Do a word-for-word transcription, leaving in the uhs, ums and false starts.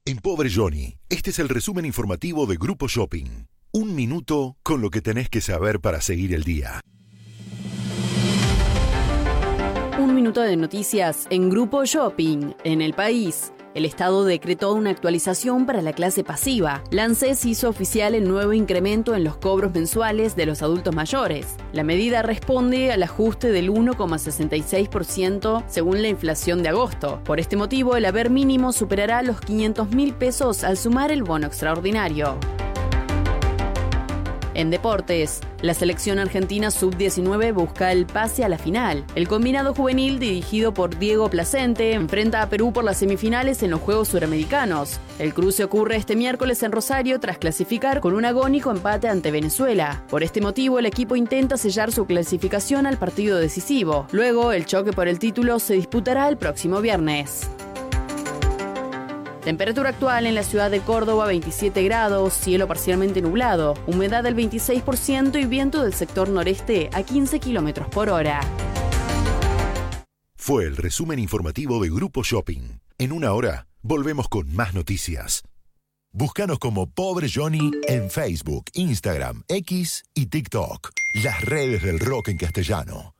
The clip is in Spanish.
En Pobre Johnny, este es el resumen informativo de Grupo Shopping. Un minuto con lo que tenés que saber para seguir el día. Un minuto de noticias en Grupo Shopping. En el país, el Estado decretó una actualización para la clase pasiva. La ANSES hizo oficial el nuevo incremento en los cobros mensuales de los adultos mayores. La medida responde al ajuste del uno coma sesenta y seis por ciento según la inflación de agosto. Por este motivo, el haber mínimo superará los quinientos mil pesos al sumar el bono extraordinario. En deportes, la selección argentina sub diecinueve busca el pase a la final. El combinado juvenil, dirigido por Diego Placente, enfrenta a Perú por las semifinales en los Juegos Suramericanos. El cruce ocurre este miércoles en Rosario tras clasificar con un agónico empate ante Venezuela. Por este motivo, el equipo intenta sellar su clasificación al partido decisivo. Luego, el choque por el título se disputará el próximo viernes. Temperatura actual en la ciudad de Córdoba, veintisiete grados, cielo parcialmente nublado, humedad del veintiséis por ciento y viento del sector noreste a quince kilómetros por hora. Fue el resumen informativo de Grupo Shopping. En una hora, volvemos con más noticias. Búscanos como Pobre Johnny en Facebook, Instagram, X y TikTok. Las redes del rock en castellano.